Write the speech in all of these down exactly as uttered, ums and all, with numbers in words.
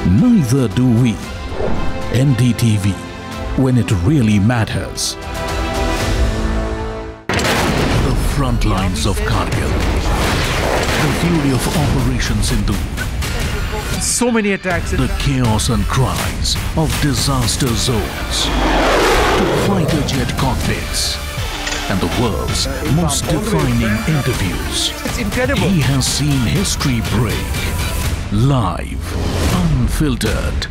Neither do we. N D T V, when it really matters. The front lines of Kargil. The fury of Operation Sindoor. So many attacks. The chaos and cries of disaster zones. To fighter jet cockpits. And the world's most defining interviews. It's incredible. He has seen history break. Live. Unfiltered.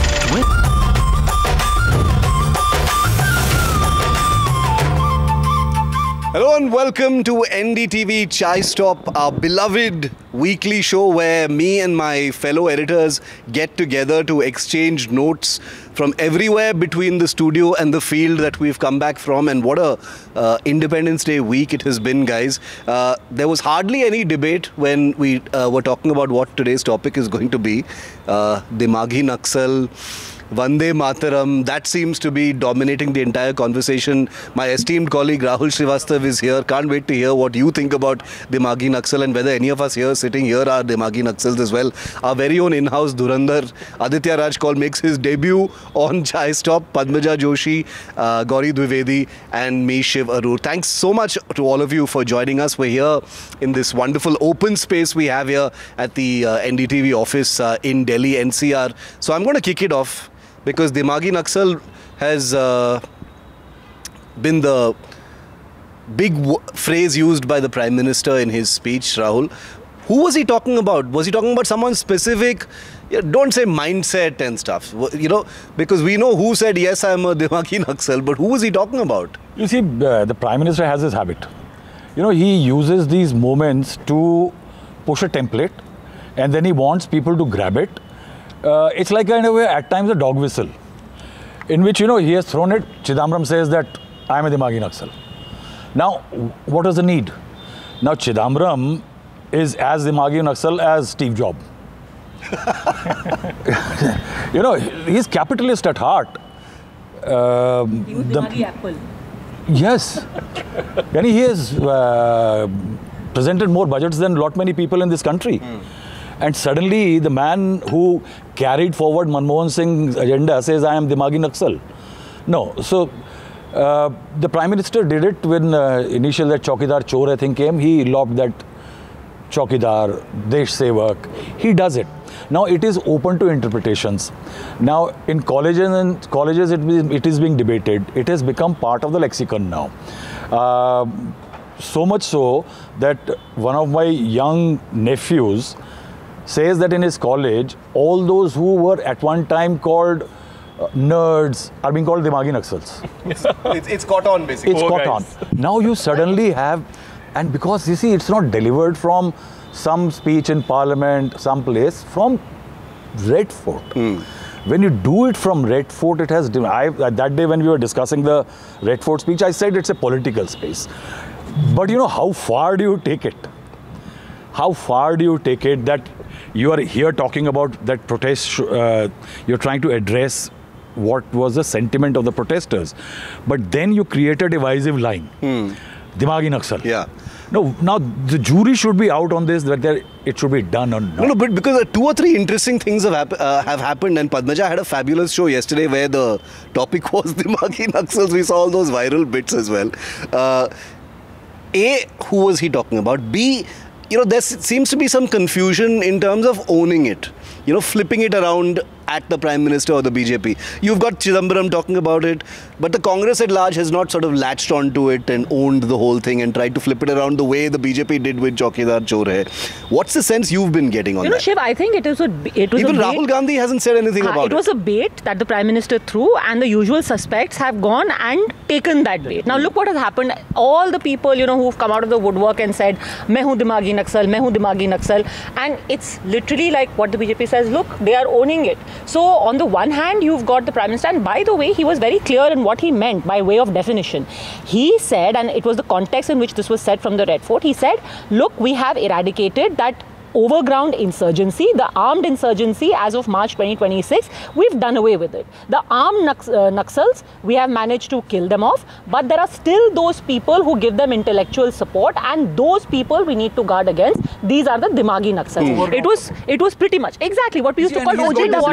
Hello and welcome to N D T V Chai Stop, our beloved weekly show where me and my fellow editors get together to exchange notes from everywhere between the studio and the field that we've come back from. And what a uh, Independence Day week it has been, guys. Uh, there was hardly any debate when we uh, were talking about what today's topic is going to be. Uh, Dimagi Naxal, Vande Mataram, that seems to be dominating the entire conversation. My esteemed colleague Rahul Srivastav is here. Can't wait to hear what you think about Dimagi Naxal and whether any of us here sitting here are Dimagi Naxals as well. Our very own in-house Dhurandhar, Aditya Raj Kaul, makes his debut on Chai Stop. Padmaja Joshi, uh, Gauri Dwivedi and me, Shiv Arur. Thanks so much to all of you for joining us. We're here in this wonderful open space we have here at the uh, N D T V office uh, in Delhi, N C R. So I'm going to kick it off, because Dimagi Naxal has uh, been the big w phrase used by the Prime Minister in his speech, Rahul. Who was he talking about? Was he talking about someone specific? Yeah, don't say mindset and stuff, you know, because we know who said, yes, I'm a Dimagi Naxal, but who was he talking about? You see, uh, the Prime Minister has his habit. You know, he uses these moments to push a template and then he wants people to grab it. Uh, it's like kind of a, at times a dog whistle, in which, you know, he has thrown it. Chidambaram says that I am a Dimagi Naxal. Now, what is the need? Now, Chidambaram is as Dimagi Naxal as Steve Jobs. You know, he's capitalist at heart. Uh, he was Dimagi Apple. Yes. And he has uh, presented more budgets than lot many people in this country. Mm. And suddenly, the man who carried forward Manmohan Singh's agenda says, I am Dimagi Naxal. No. So, uh, the Prime Minister did it when uh, initial that Chaukidar Chor, I think, came. He lobbed that Chaukidar, Desh Sevak. He does it. Now, it is open to interpretations. Now, in colleges, and colleges it, it is being debated. It has become part of the lexicon now. Uh, so much so that one of my young nephews says that in his college, all those who were at one time called uh, nerds are being called Dimagi Naxals. it's, it's caught on, basically. It's oh, caught guys. on. Now you suddenly have, and because you see, it's not delivered from some speech in Parliament, some place, from Red Fort. Mm. When you do it from Red Fort, it has, I, that day when we were discussing the Red Fort speech, I said it's a political space. But you know, how far do you take it? How far do you take it that you are here talking about that protest, uh, you're trying to address what was the sentiment of the protesters. But then you create a divisive line. Hmm. Dimagi Naxal. Yeah. No, now the jury should be out on this, whether it should be done or not. No, no, but because two or three interesting things have, hap uh, have happened, and Padmaja had a fabulous show yesterday where the topic was Dimagi Naxals. We saw all those viral bits as well. Uh, A, who was he talking about? B, you know, there seems to be some confusion in terms of owning it, you know, flipping it around at the Prime Minister or the B J P. You've got Chidambaram talking about it, but the Congress at large has not sort of latched onto it and owned the whole thing and tried to flip it around the way the B J P did with Chaukidar Chor Hai. What's the sense you've been getting on you know, that? Shiv, I think it was a it was Even a Rahul Gandhi hasn't said anything uh, about it. It was a bait that the Prime Minister threw, and the usual suspects have gone and taken that bait. Now look what has happened. All the people, you know, who've come out of the woodwork and said, "Main hu Dimagi Naxal, main hu Dimagi Naxal," and it's literally like what the B J P says. Look, they are owning it. So on the one hand, you've got the Prime Minister, and by the way, he was very clear in what he meant by way of definition. He said, and it was the context in which this was said from the Red Fort, he said, look, we have eradicated that overground insurgency, the armed insurgency as of March twenty twenty-six, we've done away with it. The armed Nax uh, Naxals, we have managed to kill them off, but there are still those people who give them intellectual support, and those people we need to guard against. These are the Dimagi Naxals. Mm. It was it was pretty much exactly what we used See, to call O J W.